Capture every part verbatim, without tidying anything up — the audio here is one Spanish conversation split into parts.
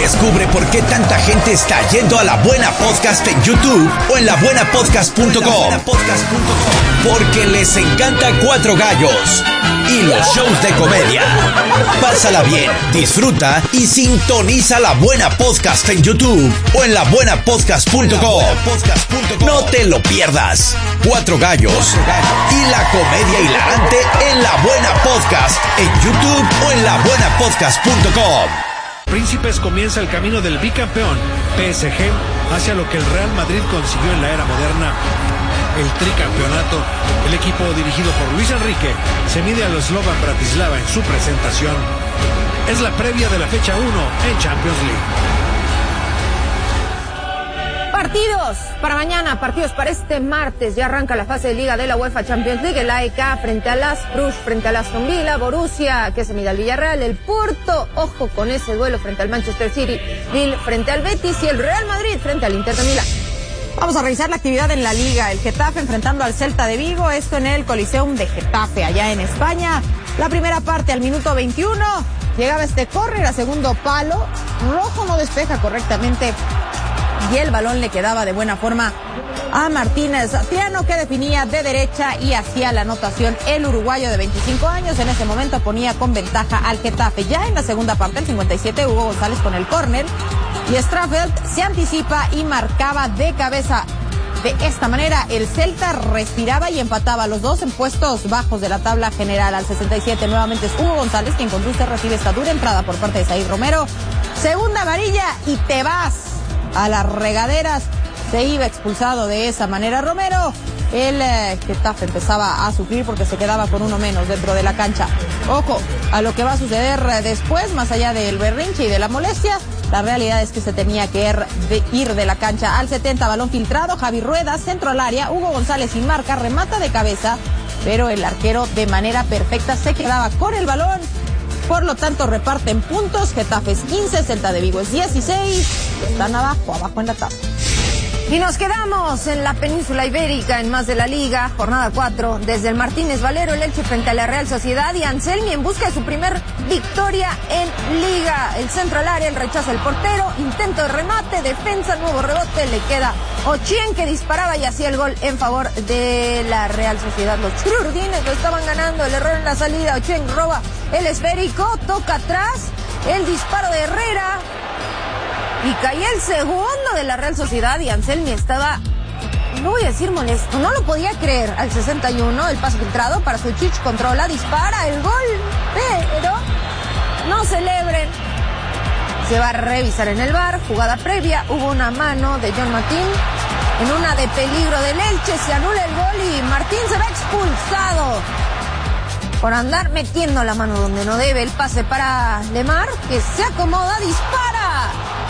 Descubre por qué tanta gente está yendo a La Buena Podcast en YouTube o en la buena podcast punto com. Porque les encanta Cuatro Gallos y los shows de comedia. Pásala bien, disfruta y sintoniza La Buena Podcast en YouTube o en la buena podcast punto com. No te lo pierdas. Cuatro Gallos y la comedia hilarante en La Buena Podcast en YouTube o en la buena podcast punto com. Príncipes comienza el camino del bicampeón P S G hacia lo que el Real Madrid consiguió en la era moderna, el tricampeonato. El equipo dirigido por Luis Enrique se mide a los Slovan Bratislava en su presentación. Es la previa de la fecha uno en Champions League. Partidos para mañana, partidos para este martes. Ya arranca la fase de Liga de la UEFA Champions League. El A E K frente a las Bruges, frente a las Aston Villa, Borussia, que se mide al Villarreal, el Porto, ojo con ese duelo frente al Manchester City, Lille frente al Betis y el Real Madrid frente al Inter de Milán. Vamos a revisar la actividad en la Liga. El Getafe enfrentando al Celta de Vigo, esto en el Coliseum de Getafe, allá en España. La primera parte al minuto veintiuno, llegaba este córner a segundo palo, Rojo no despeja correctamente y el balón le quedaba de buena forma a Martínez Satriano, que definía de derecha y hacía la anotación. El uruguayo de veinticinco años en ese momento ponía con ventaja al Getafe. Ya en la segunda parte, el cincuenta y siete, Hugo González con el córner y Strafeld se anticipa y marcaba de cabeza. De esta manera el Celta respiraba y empataba, los dos en puestos bajos de la tabla general. Al sesenta y siete nuevamente es Hugo González quien conduce, recibe esta dura entrada por parte de Zaid Romero, segunda amarilla y te vas a las regaderas. Se iba expulsado de esa manera Romero. El eh, Getafe empezaba a sufrir porque se quedaba con uno menos dentro de la cancha. Ojo a lo que va a suceder después, más allá del berrinche y de la molestia. La realidad es que se tenía que ir de, ir de la cancha. Al setenta, balón filtrado, Javi Rueda, centro al área, Hugo González sin marca, remata de cabeza, pero el arquero de manera perfecta se quedaba con el balón. Por lo tanto, reparten puntos. Getafe es quince, Celta de Vigo es dieciséis. Están abajo, abajo en la tabla. Y nos quedamos en la península ibérica, en más de la Liga, jornada cuatro. Desde el Martínez Valero, el Elche frente a la Real Sociedad y Anselmi en busca de su primer victoria en Liga. El centro al área, el rechazo del portero, intento de remate, defensa, nuevo rebote, le queda Ochien que disparaba y hacía el gol en favor de la Real Sociedad. Los chururdines lo estaban ganando, el error en la salida, Ochien roba el esférico, toca atrás, el disparo de Herrera. Y caía el segundo de la Real Sociedad y Anselmi estaba, no voy a decir molesto, no lo podía creer. Al sesenta y uno, el pase filtrado para Suchich, controla, dispara el gol, pero no celebren. Se va a revisar en el V A R, jugada previa, hubo una mano de John Martín en una de peligro del Elche, se anula el gol y Martín se va expulsado por andar metiendo la mano donde no debe. El pase para Lemar, que se acomoda, dispara.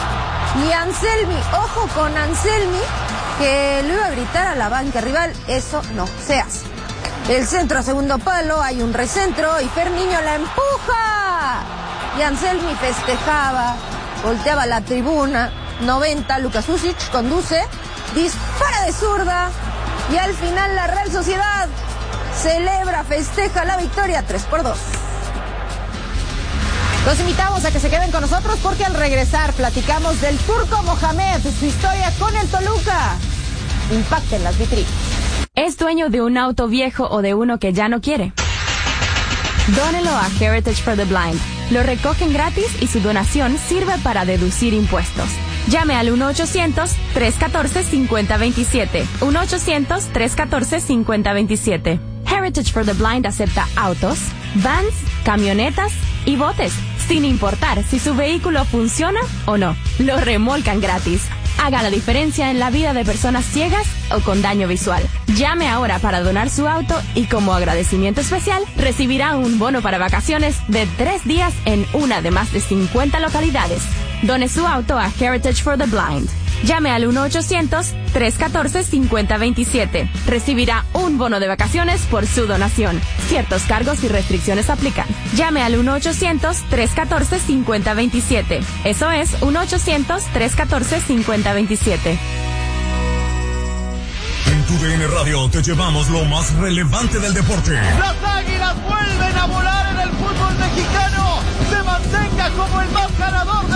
Y Anselmi, ojo con Anselmi, que le iba a gritar a la banca rival, eso no se hace. El centro a segundo palo, hay un recentro y Fer Niño la empuja. Y Anselmi festejaba, volteaba la tribuna. noventa, Lucas Usic conduce, dispara de zurda y al final la Real Sociedad celebra, festeja la victoria tres por dos. Los invitamos a que se queden con nosotros porque al regresar platicamos del Turco Mohamed, su historia con el Toluca. Impacten las vitrinas. ¿Es dueño de un auto viejo o de uno que ya no quiere? Dónelo a Heritage for the Blind. Lo recogen gratis y su donación sirve para deducir impuestos. Llame al uno ochocientos, tres uno cuatro, cinco cero dos siete. uno ochocientos, tres uno cuatro, cinco cero dos siete. Heritage for the Blind acepta autos, vans, camionetas y botes, sin importar si su vehículo funciona o no. Lo remolcan gratis. Haga la diferencia en la vida de personas ciegas o con daño visual. Llame ahora para donar su auto y como agradecimiento especial recibirá un bono para vacaciones de tres días en una de más de cincuenta localidades. Done su auto a Heritage for the Blind. Llame al uno ochocientos, tres uno cuatro, cinco cero dos siete. Recibirá un bono de vacaciones por su donación. Ciertos cargos y restricciones aplican. Llame al uno ochocientos, tres uno cuatro, cinco cero dos siete. Eso es uno ochocientos, tres uno cuatro, cinco cero dos siete. En tu D N Radio te llevamos lo más relevante del deporte. Las Águilas vuelven a volar en el fútbol mexicano. Se mantenga como el más ganador de